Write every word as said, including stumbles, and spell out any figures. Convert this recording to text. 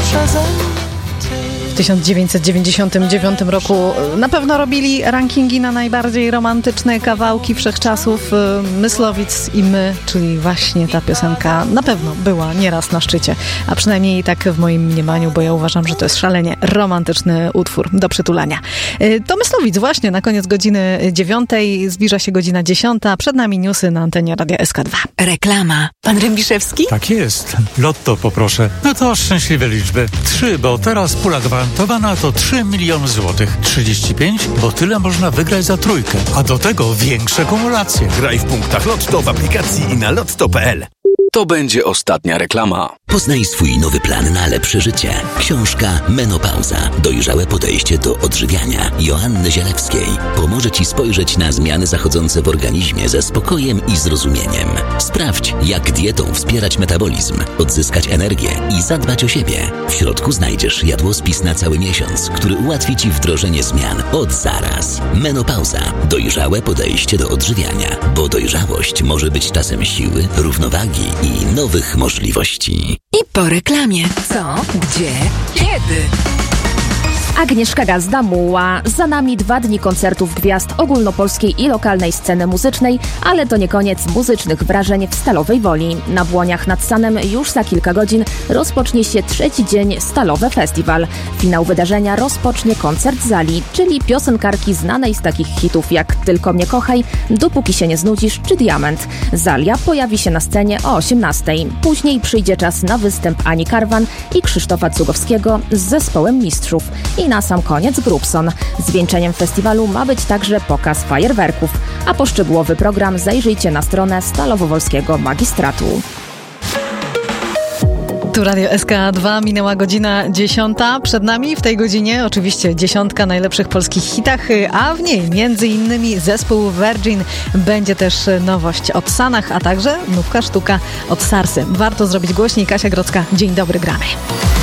przeze mnie. W tysiąc dziewięćset dziewięćdziesiątym dziewiątym roku na pewno robili rankingi na najbardziej romantyczne kawałki wszechczasów. Myslowic i my, czyli właśnie ta piosenka na pewno była nieraz na szczycie, a przynajmniej tak w moim mniemaniu, bo ja uważam, że to jest szalenie romantyczny utwór do przytulania. To Myslowic właśnie na koniec godziny dziewiątej, zbliża się godzina dziesiąta, przed nami newsy na antenie Radia S K dwa. Reklama. Pan Rębiszewski? Tak jest. Lotto poproszę. No to szczęśliwe liczby. Trzy, bo teraz pula gwarantowana to trzy miliony złotych. trzydzieści pięć, bo tyle można wygrać za trójkę. A do tego większe kumulacje. Graj w punktach Lotto w aplikacji i na lotto kropka p l. To będzie ostatnia reklama. Poznaj swój nowy plan na lepsze życie. Książka Menopauza. Dojrzałe podejście do odżywiania Joanny Zielewskiej pomoże Ci spojrzeć na zmiany zachodzące w organizmie ze spokojem i zrozumieniem. Sprawdź, jak dietą wspierać metabolizm, odzyskać energię i zadbać o siebie. W środku znajdziesz jadłospis na cały miesiąc, który ułatwi Ci wdrożenie zmian od zaraz. Menopauza. Dojrzałe podejście do odżywiania, bo dojrzałość może być czasem siły, równowagi i nowych możliwości. I po reklamie. Co? Gdzie? Kiedy? Agnieszka Gazda-Muła. Za nami dwa dni koncertów gwiazd ogólnopolskiej i lokalnej sceny muzycznej, ale to nie koniec muzycznych wrażeń w Stalowej Woli. Na Błoniach nad Sanem już za kilka godzin rozpocznie się trzeci dzień Stalowe Festiwal. Finał wydarzenia rozpocznie koncert Zali, czyli piosenkarki znanej z takich hitów jak Tylko mnie kochaj, Dopóki się nie znudzisz czy Diament. Zalia pojawi się na scenie o osiemnastej. Później przyjdzie czas na występ Ani Karwan i Krzysztofa Cugowskiego z zespołem Mistrzów. I na sam koniec Grubson. Zwieńczeniem festiwalu ma być także pokaz fajerwerków, a po szczegółowy program zajrzyjcie na stronę Stalowowolskiego Magistratu. Tu Radio S K dwa, minęła godzina dziesiąta. Przed nami w tej godzinie oczywiście dziesiątka najlepszych polskich hitach, a w niej między innymi zespół Virgin. Będzie też nowość od Sanach, a także nówka sztuka od Sarsy. Warto zrobić głośniej. Kasia Grodzka, dzień dobry, gramy.